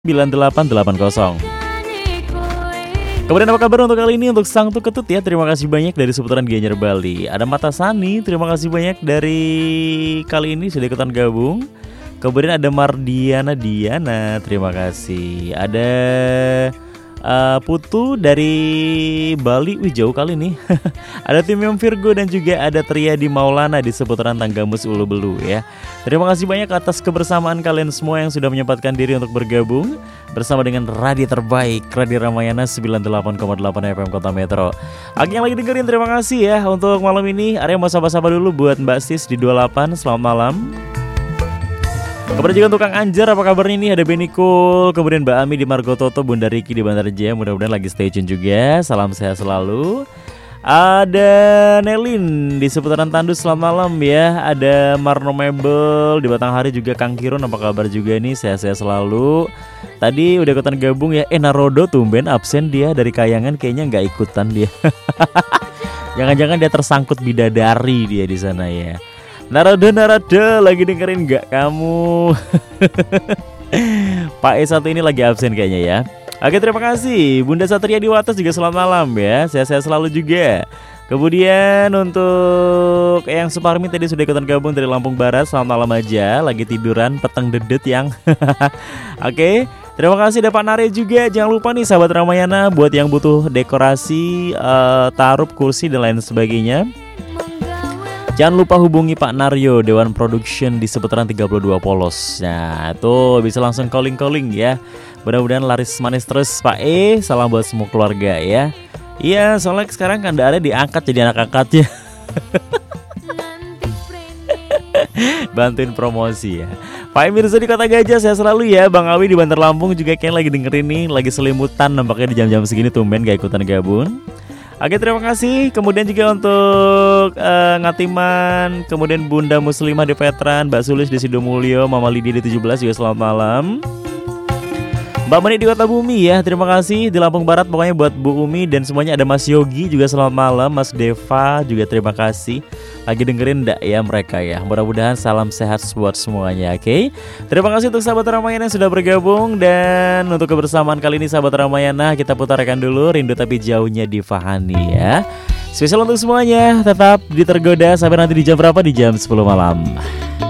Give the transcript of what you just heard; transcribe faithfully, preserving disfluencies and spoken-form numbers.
sembilan delapan delapan nol. Kemudian apa kabar untuk kali ini untuk Sang Tuketut ya. Terima kasih banyak dari seputaran Gianyar Bali. Ada Mata Sani, terima kasih banyak dari kali ini sudah ikutan gabung. Kemudian ada Mardiana Diana, terima kasih. Ada uh, Putu dari Bali, wih jauh kali nih. Ada Timium Virgo dan juga ada Triadi Maulana di seputaran Tanggamus Ulu Belu ya. Terima kasih banyak atas kebersamaan kalian semua yang sudah menyempatkan diri untuk bergabung bersama dengan radio terbaik, Radio Ramayana sembilan puluh delapan koma delapan F M Kota Metro. Aki yang lagi dengerin terima kasih ya untuk malam ini. Arya mau sapa-sapa dulu buat Mbak Sis di dua puluh delapan, selamat malam. Kemudian juga untuk Kang Anjar, apa kabarnya nih? Ada Benikul, kemudian Mbak Ami di Margo Toto, Bunda Riki di Bandar Jaya, mudah-mudahan lagi stay tune juga. Salam sehat selalu. Ada Nelin di seputaran Tandus, selamat malam ya. Ada Marno Mebel di Batanghari juga. Kang Kiron, apa kabar juga nih? Sehat-sehat selalu. Tadi udah ikutan gabung ya. Eh Narodo tumben absen dia dari Kayangan, kayaknya nggak ikutan dia. Jangan-jangan dia tersangkut bidadari dia di sana ya. Narada Narada lagi dengerin nggak kamu? Pak E satu ini lagi absen kayaknya ya. Oke, terima kasih Bunda Satria di Wates juga selamat malam ya. Sehat-sehat selalu juga. Kemudian untuk yang Suparmi tadi sudah ikutan gabung dari Lampung Barat, selamat malam aja. Lagi tiduran peteng dedet yang. Oke, terima kasih ada Pak Nare juga. Jangan lupa nih sahabat Ramayana, buat yang butuh dekorasi, uh, tarup, kursi dan lain sebagainya, jangan lupa hubungi Pak Naryo Dewan Production di seputaran tiga puluh dua Polos. Nah tuh bisa langsung calling-calling ya. Mudah-mudahan laris manis terus Pak E. Salam buat semua keluarga ya. Iya soalnya sekarang kan ada diangkat jadi anak angkatnya. Bantuin promosi ya. Pak Emirza di Kota Gajah saya selalu ya. Bang Awi di Bantar Lampung juga kayaknya lagi dengerin nih. Lagi selimutan nampaknya di jam-jam segini tumben gak ikutan gabung. Oke, terima kasih. Kemudian juga untuk uh, Ngatiman, kemudian Bunda Muslimah di Petran, Mbak Sulis di Sidomulyo, Mama Lidi di tujuh belas juga selamat malam. Mbak Mani di Kota Bumi ya, terima kasih. Di Lampung Barat pokoknya buat Bu Umi dan semuanya. Ada Mas Yogi juga selamat malam, Mas Deva juga terima kasih. Lagi dengerin enggak ya mereka ya. Mudah-mudahan salam sehat buat semuanya, oke okay? Terima kasih untuk sahabat Ramayana yang sudah bergabung. Dan untuk kebersamaan kali ini sahabat Ramayana, kita putarkan dulu Rindu Tapi Jauhnya di Fahani ya. Spesial untuk semuanya, tetap ditergoda sampai nanti di jam berapa? Di jam sepuluh malam.